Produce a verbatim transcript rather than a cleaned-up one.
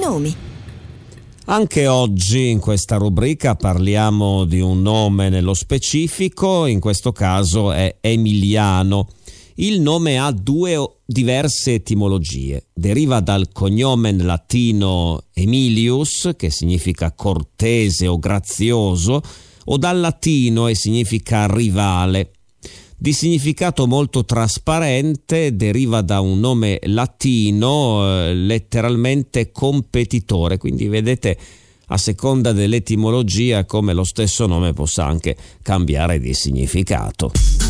nomi. Anche oggi in questa rubrica parliamo di un nome nello specifico, in questo caso è Emiliano. Il nome ha due diverse etimologie. Deriva dal cognomen latino Emilius, che significa cortese o grazioso, o dal latino e significa rivale. Di significato molto trasparente, deriva da un nome latino, eh, letteralmente competitore, quindi vedete a seconda dell'etimologia come lo stesso nome possa anche cambiare di significato.